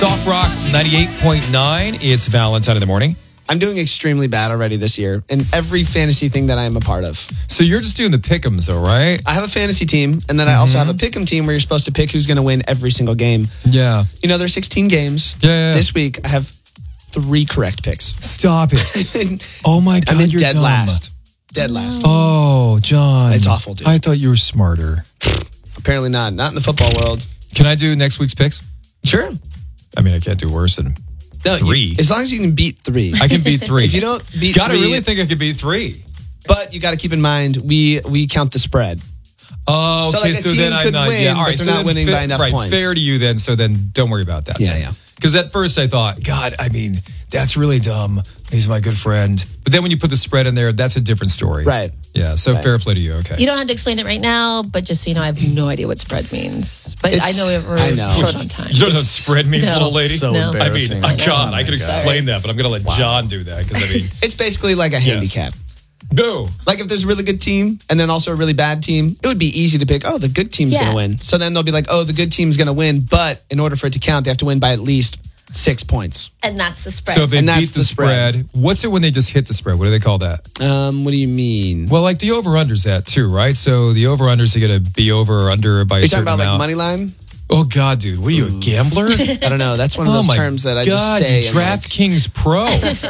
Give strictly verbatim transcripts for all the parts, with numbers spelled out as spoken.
Talk Rock ninety-eight point nine. It's Valentine in the morning. I'm doing extremely bad already this year in every fantasy thing that I am a part of. So you're just doing the pick'ems though, right? I have a fantasy team, and then I also have a pick'em team where you're supposed to pick who's going to win every single game. Yeah. You know, there's sixteen games. Yeah, yeah, yeah. This week, I have three correct picks. Stop it. Oh my God, I'm in you're dead dumb. last. Dead last. Oh, John. It's awful, dude. I thought you were smarter. Apparently not. Not in the football world. Can I do next week's picks? Sure. I mean, I can't do worse than No, three. You, as long as you can beat three. I can beat three. If you don't beat Gotta three, really think I can beat three. But you got to keep in mind, we we count the spread. Oh, okay. So, like, a So, team then I'm could not. win, yeah, all but right. they're So not then winning fa- by enough right, points. fair to you then. So then, don't worry about that. Yeah, then. yeah. Because at first I thought, God, I mean, that's really dumb. He's my good friend. But then when you put the spread in there, that's a different story. Right. Yeah. So Right. fair play to you. Okay. You don't have to explain it right now, but just so you know, I have no idea what spread means. But It's- I know we're I know. short on time. You don't know what spread means, No. little lady? So No. I mean, embarrassing. uh, God, Oh I could explain that, but I'm going to let John do that because I mean, It's basically like a handicap. go. Like if there's a really good team and then also a really bad team, it would be easy to pick, oh, the good team's Yeah. going to win. So then they'll be like, oh, the good team's going to win. But in order for it to count, they have to win by at least six points. And that's the spread. So if they And that's beat the, the spread. spread. What's it when they just hit the spread? What do they call that? Um, what do you mean? Well, like the over-under's that too, right? So the over-unders are going to be over or under by a Are you certain talking about amount. like money line? Oh, God, dude. What are you, a gambler? I don't know. That's one of Oh those my terms that I God, just say. and, like, DraftKings Pro.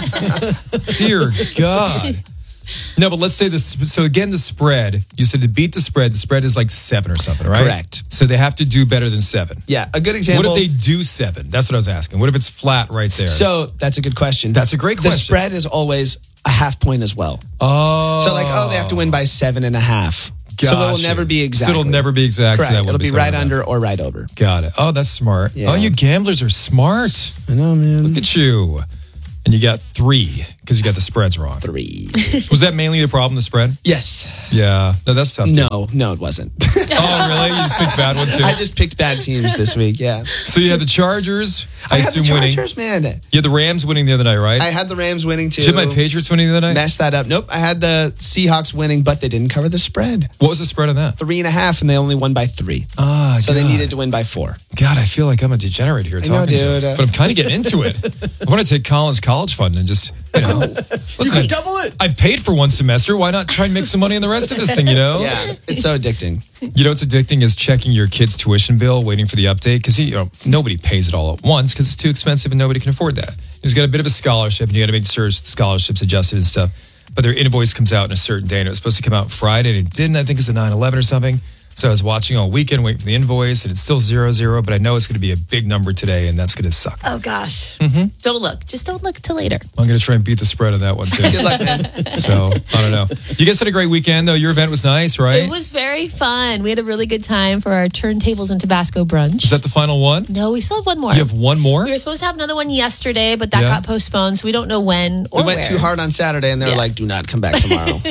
Dear God. No, but let's say this. So again, the spread, you said to beat the spread, the spread is like seven or something, right? Correct. So they have to do better than seven. yeah, a good example. What if they do seven? That's what I was asking. What if it's flat right there? So that's a good question. That's a great The question. spread is always a half point as well. oh. So like, oh, they have to win by seven and a half. So it will Gotcha. never be So exactly. it'll never be exact. Correct. So that It'll won't be seven right and a half. under or right over. Got it. Oh, that's smart. Yeah. Oh, you gamblers are smart. I know, man. Look at you. And you got three because you got the spreads wrong. Three. Was that mainly the problem, the spread? Yes. Yeah. No, that's tough. too. No, no, it wasn't. Oh, really? You just picked bad ones too? I just picked bad teams this week. Yeah. So you had the Chargers, I, I had assume, the winning. Chargers, man. You had the Rams winning the other night, right? I had the Rams winning too. Did you have my Patriots winning the other night? Messed that up. Nope. I had the Seahawks winning, but they didn't cover the spread. What was the spread on that? Three and a half, and they only won by three. Ah, So they God. needed to win by four. God, I feel like I'm a degenerate here talking know, to you. dude. But I'm kind of getting into it. I want to take Colin's college fund and just, you know. Listen, I- double it. I paid for one semester. Why not try and make some money on the rest of this thing, you know? Yeah, it's so addicting. You know what's addicting is checking your kid's tuition bill, waiting for the update, because you know nobody pays it all at once because it's too expensive and nobody can afford that. He's got a bit of a scholarship, and you got to make sure the scholarship's adjusted and stuff. But their invoice comes out on a certain day, and it was supposed to come out Friday, and it didn't. I think it's a nine eleven or something. So I was watching all weekend, waiting for the invoice, and it's still zero zero. But I know it's going to be a big number today, and that's going to suck. oh, gosh. Mm-hmm. Don't look. Just don't look till later. I'm going to try and beat the spread on that one too. Good luck, man. So I don't know. You guys had a great weekend, though. Your event was nice, right? It was very fun. We had a really good time for our turntables and Tabasco brunch. Is that the final one? No, we still have one more. You have one more? We were supposed to have another one yesterday, but that Yeah. got postponed, so we don't know when or We went where. too hard on Saturday, and they were Yeah. like, "Do not come back tomorrow."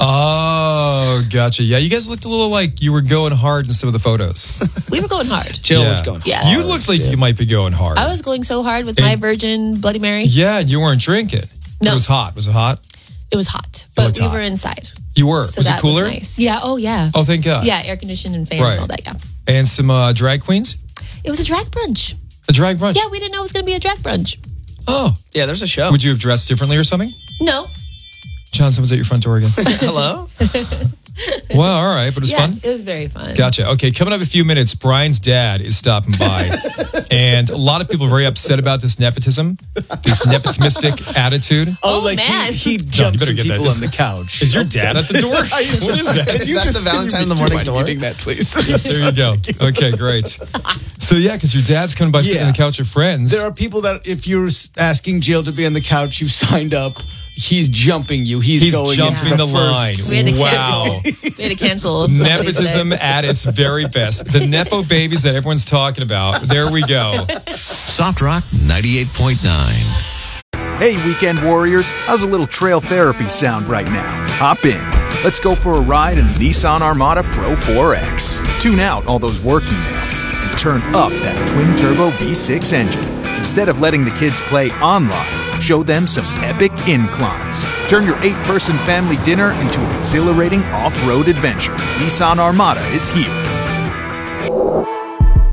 Oh, gotcha. Yeah, you guys looked a little like you were going hard in some of the photos. We were going hard. Jill Yeah. was going. Yeah. hard, You looked like dude. you might be going hard. I was going so hard with my And- Virgin Bloody Mary. Yeah, you weren't drinking. No. It was hot. Was it hot? It was hot, It but looked we hot. were inside. You were. So was that it cooler? was nice. Yeah. Oh, yeah. Oh, thank God. Yeah, air conditioned and fans Right. and all that. Yeah. And some uh, drag queens? It was a drag brunch. A drag brunch? Yeah, we didn't know it was going to be a drag brunch. Oh. Yeah, there's a show. Would you have dressed differently or something? No. John, someone's at your front door again. Hello? Well, all right, but it was Yeah, fun. it was very fun. Gotcha. Okay, coming up in a few minutes, Brian's dad is stopping by. And a lot of people are very upset about this nepotism, this nepotistic attitude. Oh, man. He, he John, you jumped better some get that. people Is- on the couch. Is your dad at the door? What is that? Is that the Valentine in the morning door? that, please? There you go. Okay, great. So yeah, because your dad's coming by sitting Yeah. on the couch with friends. There are people that if you're asking Jill to be on the couch, you signed up. He's jumping you. He's, He's going jumping into the the line. first. We had to Wow. cancel. We had to cancel. somebody Nepotism today. at its very best. The Nepo babies that everyone's talking about. There we go. Soft Rock ninety-eight point nine. Hey, Weekend Warriors, how's a little trail therapy sound right now? Hop in. Let's go for a ride in the Nissan Armada Pro four X. Tune out all those work emails and turn up that twin-turbo V six engine. Instead of letting the kids play online, show them some epic inclines. Turn your eight-person family dinner into an exhilarating off-road adventure. Nissan Armada is here.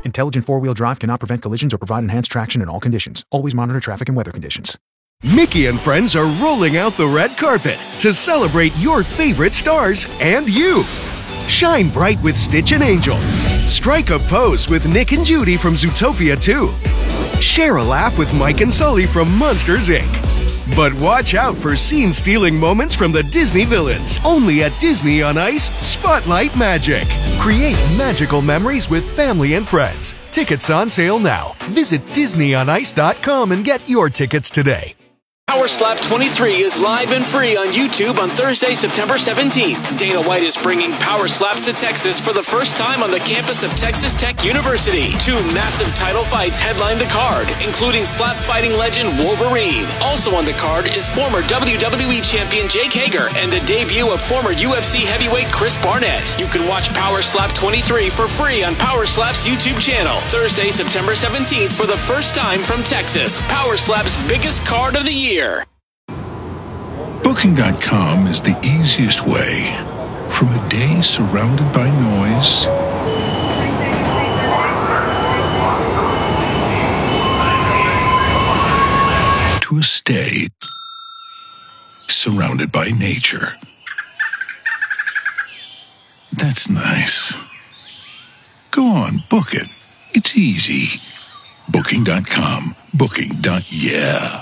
Intelligent four-wheel drive cannot prevent collisions or provide enhanced traction in all conditions. Always monitor traffic and weather conditions. Mickey and friends are rolling out the red carpet to celebrate your favorite stars and you. Shine bright with Stitch and Angel. Strike a pose with Nick and Judy from Zootopia two. Share a laugh with Mike and Sully from Monsters, Incorporated. But watch out for scene-stealing moments from the Disney villains. Only at Disney on Ice Spotlight Magic. Create magical memories with family and friends. Tickets on sale now. Visit Disney on Ice dot com and get your tickets today. Power Slap twenty-three is live and free on YouTube on Thursday, September seventeenth. Dana White is bringing Power Slaps to Texas for the first time on the campus of Texas Tech University. Two massive title fights headline the card, including slap fighting legend Wolverine. Also on the card is former W W E champion Jake Hager and the debut of former U F C heavyweight Chris Barnett. You can watch Power Slap twenty-three for free on Power Slap's YouTube channel. Thursday, September seventeenth for the first time from Texas. Power Slap's biggest card of the year. Booking dot com is the easiest way from a day surrounded by noise to a stay surrounded by nature. That's nice. Go on, book it. It's easy. Booking dot com. Booking. Yeah.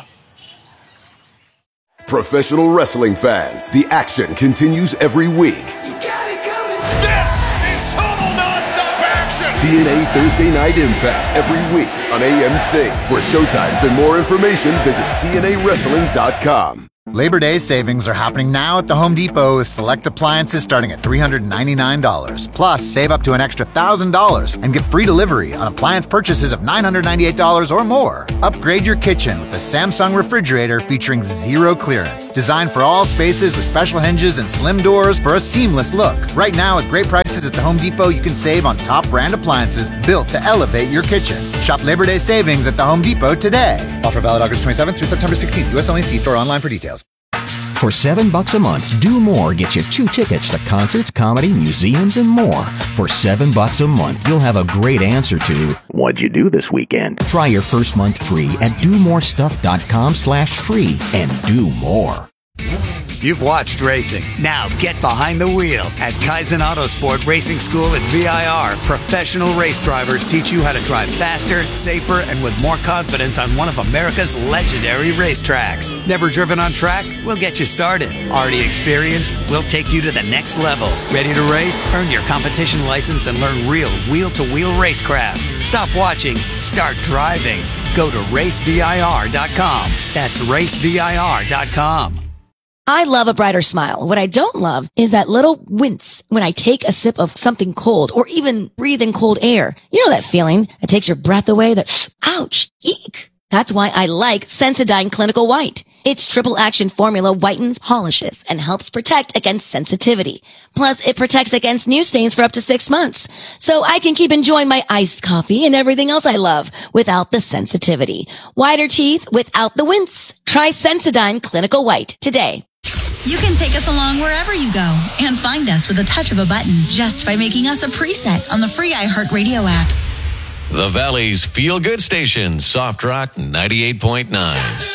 Professional wrestling fans, the action continues every week. You got it coming. This is total nonstop action. T N A Thursday Night Impact every week on A M C. For showtimes and more information, visit T N A wrestling dot com. Labor Day savings are happening now at the Home Depot with select appliances starting at three hundred ninety-nine dollars. Plus, save up to an extra one thousand dollars and get free delivery on appliance purchases of nine hundred ninety-eight dollars or more. Upgrade your kitchen with the Samsung refrigerator featuring zero clearance. Designed for all spaces with special hinges and slim doors for a seamless look. Right now, with great prices at the Home Depot, you can save on top brand appliances built to elevate your kitchen. Shop Labor Day savings at the Home Depot today. Offer valid August twenty-seventh through September sixteenth. U S only. See store online for details. For seven bucks a month, Do More gets you two tickets to concerts, comedy, museums, and more. For seven bucks a month, you'll have a great answer to what'd you do this weekend? Try your first month free at do more stuff dot com slash free and do more. You've watched racing. Now get behind the wheel at Kaizen Autosport Racing School at V I R. Professional race drivers teach you how to drive faster, safer, and with more confidence on one of America's legendary racetracks. Never driven on track? We'll get you started. Already experienced? We'll take you to the next level. Ready to race? Earn your competition license and learn real wheel-to-wheel racecraft. Stop watching. Start driving. Go to race V I R dot com. That's race V I R dot com. I love a brighter smile. What I don't love is that little wince when I take a sip of something cold or even breathe in cold air. You know that feeling that takes your breath away? That, ouch, eek. That's why I like Sensodyne Clinical White. Its triple action formula whitens, polishes, and helps protect against sensitivity. Plus, it protects against new stains for up to six months. So I can keep enjoying my iced coffee and everything else I love without the sensitivity. Whiter teeth without the wince. Try Sensodyne Clinical White today. You can take us along wherever you go and find us with a touch of a button just by making us a preset on the free iHeartRadio app. The Valley's feel-good station, Soft Rock ninety-eight point nine.